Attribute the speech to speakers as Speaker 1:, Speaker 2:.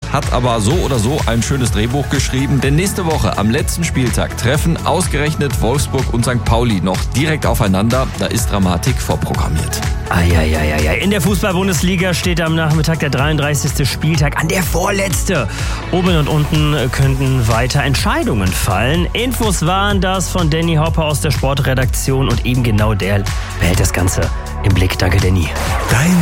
Speaker 1: hat aber so oder so ein schönes Drehbuch geschrieben, denn nächste Woche am letzten Spieltag treffen ausgerechnet Wolfsburg und St. Pauli noch direkt aufeinander. Da ist Dramatik vorprogrammiert.
Speaker 2: Eieieiei. In der Fußball-Bundesliga steht am Nachmittag der 33. Spieltag an, der vorletzte. Oben und unten könnten weiter Entscheidungen fallen. Infos waren das von Danny Hopper aus der Sportredaktion und eben genau der behält das Ganze im Blick. Danke, Danny.